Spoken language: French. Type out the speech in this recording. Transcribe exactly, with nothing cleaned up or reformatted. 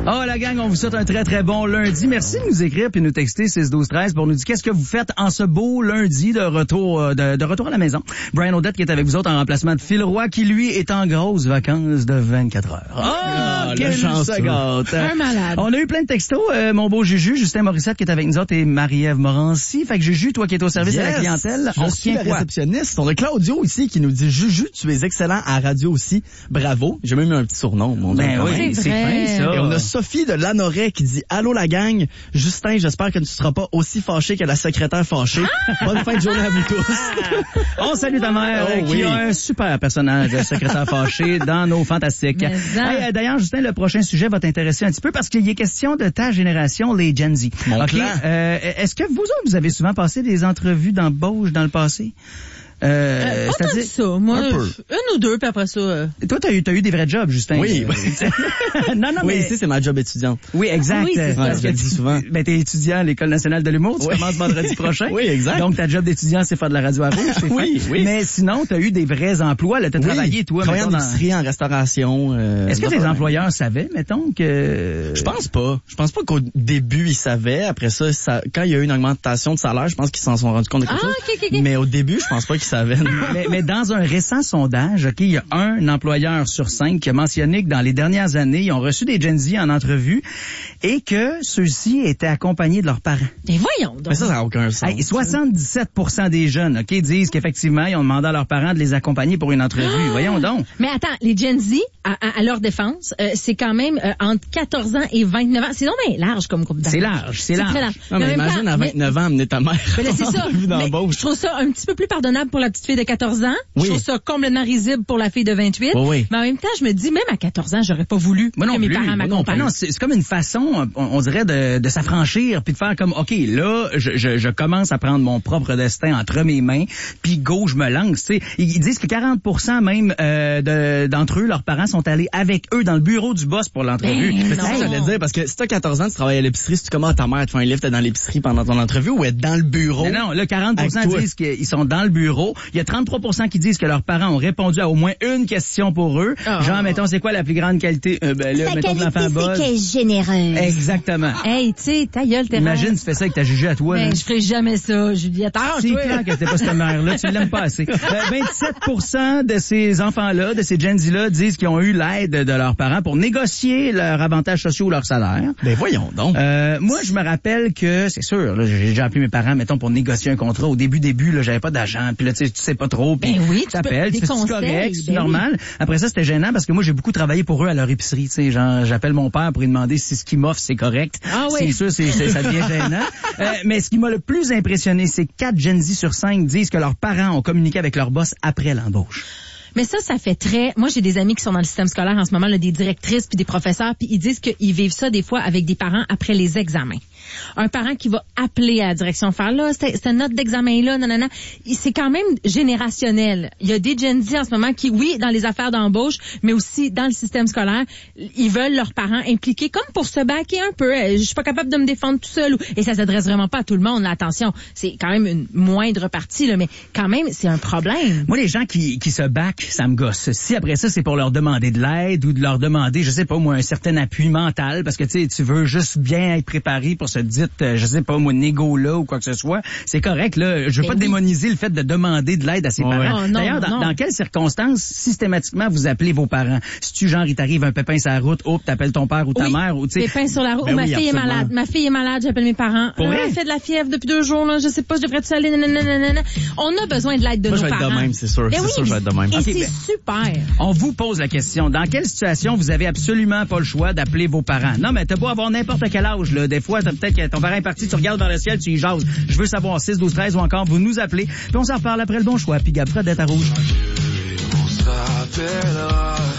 Oh, la gang, on vous souhaite un très, très bon lundi. Merci de nous écrire puis nous texter six douze treize pour nous dire qu'est-ce que vous faites en ce beau lundi de retour de, de retour à la maison. Brian Odette qui est avec vous autres en remplacement de Phil Roy qui, lui, est en grosse vacances de vingt-quatre heures. Oh, oh quelle chance! Un malade. On a eu plein de textos. Euh, mon beau Juju, Justin Morissette qui est avec nous autres et Marie-Ève Morancy. Fait que Juju, toi qui es au service yes. de la clientèle, je on suis tient la quoi? Réceptionniste. On a Claudio ici qui nous dit Juju, tu es excellent à radio aussi. Bravo. J'ai même eu un petit surnom, mon Ben Dieu. oui, c'est fin, ça. Et on a Sophie de Lanoret qui dit allô la gang. Justin, j'espère que tu ne seras pas aussi fâché que la secrétaire fâchée. Bonne fin de journée à vous tous. On salue ta mère oh, qui oui. a un super personnage de secrétaire fâché dans nos fantastiques. Hey, euh, d'ailleurs, Justin, le prochain sujet va t'intéresser un petit peu parce qu'il y est question de ta génération, les Gen Z. Mon okay? plan. Euh, est-ce que vous autres, vous avez souvent passé des entrevues d'embauche dans le passé? Euh, euh, pas tant que ça. Moi, un peu. une ou deux, puis après ça... Euh... Toi, t'as eu, t'as eu des vrais jobs, Justin. Oui. non, non, oui, mais... ici, c'est ma job étudiante. Oui, exact. Ah oui, c'est ouais, ça. je le dis souvent. Ben, t'es étudiant à l'École nationale de l'humour. Tu oui. commences vendredi prochain. Oui, exact. Donc, ta job d'étudiant, c'est faire de la radio à rouge. C'est oui, fait. oui. Mais sinon, t'as eu des vrais emplois. Là, t'as oui. travaillé, toi. Travaillé en dans... épicerie, en restauration. Euh, Est-ce que tes employeurs savaient, mettons, que... Je pense pas. Je pense pas qu'au début, ils savaient. Après ça, ça quand il y a eu une augmentation de salaire, je pense qu'ils s'en sont rendus compte de quelque ah, chose. Okay, okay. Mais au début, je pense pas qu'ils savaient. mais, mais dans un récent sondage, OK, il y a un employeur sur cinq qui a mentionné que dans les dernières années, ils ont reçu des Gen Z en entrevue et que ceux-ci étaient accompagnés de leurs parents. Mais voyons donc. Mais ça, ça n'a aucun sens. Hey, soixante-dix-sept pour cent des jeunes, OK, disent qu'effectivement, ils ont demandé à leurs parents de les accompagner pour une entrevue. Ah! Voyons donc. Mais attends, les Gen Z, à, à, à leur défense, euh, c'est quand même euh, entre quatorze ans et vingt-neuf ans. C'est donc bien large comme groupe d'âge. C'est large, c'est large. Très large. Non, mais, mais imagine temps, à vingt-neuf mais... ans amener ta mère. Mais là, c'est ça. Mais je trouve ça un petit peu plus pardonnable pour la petite fille de quatorze ans. Oui. Je trouve ça complètement risible pour la fille de vingt-huit. Oui, oui. Mais en même temps, je me dis, même à quatorze ans, j'aurais pas voulu moi non que mes plus, parents m'accompagnent. Non, c'est, c'est comme une façon, on, on dirait, de, de s'affranchir puis de faire comme, OK, là, je, je, je commence à prendre mon propre destin entre mes mains, puis go, je me lance. Tu sais, ils disent que quarante pour cent même euh, de, d'entre eux, leurs parents sont allés avec eux dans le bureau du boss pour l'entrevue. Ben, mais c'est ça que j'allais dire, parce que si t'as quatorze ans, tu travailles à l'épicerie, si tu commences ta mère te fait un livre, t'es dans l'épicerie pendant ton entrevue ou être dans le bureau. Mais non, là, quarante pour cent disent qu'ils sont dans le bureau. Il y a trente-trois pour cent qui disent que leurs parents ont répondu à au moins une question pour eux. Oh. Genre, mettons, c'est quoi la plus grande qualité? Euh, ben, là, Sa mettons qualité, que l'enfant bosse. c'est qu'elle est généreuse. Exactement. Hey, tu sais, ta gueule, t'es imagine, tu fais ça avec ta jugée à toi. Ben, là. je ferai jamais ça, Juliette. C'est clair que t'es pas cette mère-là, tu l'aimes pas assez. Euh, vingt-sept pour cent de ces enfants-là, de ces Gen Z-là, disent qu'ils ont eu l'aide de leurs parents pour négocier leurs avantages sociaux ou leur salaire. Ben voyons donc. Euh, moi, je me rappelle que, c'est sûr, là, j'ai déjà appelé mes parents, mettons, pour négocier un contrat. Au début, début, là, j'avais pas d'argent, puis là, tu sais, tu sais pas trop, puis ben oui, tu t'appelles, tu fais c'est correct, c'est ben normal. Oui. Après ça, c'était gênant parce que moi, j'ai beaucoup travaillé pour eux à leur épicerie, tu sais, genre, j'appelle mon père pour lui demander si ce qu'il m'offre, c'est correct. Ah oui. C'est sûr, c'est, c'est, ça devient gênant. Euh, mais ce qui m'a le plus impressionné, c'est que quatre Gen Z sur cinq disent que leurs parents ont communiqué avec leur boss après l'embauche. Mais ça, ça fait très... Moi, j'ai des amis qui sont dans le système scolaire en ce moment, là, des directrices puis des professeurs, puis ils disent qu'ils vivent ça des fois avec des parents après les examens. Un parent qui va appeler à la direction faire là, c'est cette note d'examen là, non non non, c'est quand même générationnel. Il y a des Gen Z en ce moment qui, oui, dans les affaires d'embauche, mais aussi dans le système scolaire, ils veulent leurs parents impliqués comme pour se baquer un peu. Je suis pas capable de me défendre tout seul. Et ça s'adresse vraiment pas à tout le monde. Là, attention, c'est quand même une moindre partie, là, mais quand même, c'est un problème. Moi, les gens qui, qui se baquent, ça me gosse. Si après ça, c'est pour leur demander de l'aide ou de leur demander, je sais pas moi, un certain appui mental, parce que tu sais, tu veux juste bien être préparé pour se dire, je sais pas moi, négo là ou quoi que ce soit, c'est correct là. Je veux mais pas oui. démoniser le fait de demander de l'aide à ses ouais. parents. Oh, non, D'ailleurs, dans, non. dans quelles circonstances systématiquement vous appelez vos parents? Si tu genre il t'arrive un pépin sur la route, hop, t'appelles ton père ou ta oui. mère ou tu sais. Pépin sur la route. Ben ou ma oui, fille absolument. est malade. Ma fille est malade. J'appelle mes parents. Pour Ah, vrai? elle fait de la fièvre depuis deux jours là. Je sais pas. Je devrais te aller. Nanana. On a besoin de l'aide de Moi, nos je vais être parents. de même, c'est sûr. Ben C'est oui, sûr, je vais être de même. Et Ok, c'est ben- super. On vous pose la question. Dans quelle situation vous avez absolument pas le choix d'appeler vos parents? Non, mais t'as beau avoir n'importe quel âge, là. Des fois, t'as peut-être que ton parent est parti, tu regardes dans le ciel, tu y jases. Je veux savoir six, douze, treize ou encore vous nous appelez. Puis on s'en reparle après le bon choix. Puis Gab Fred d'être à rouge. On s'appellera.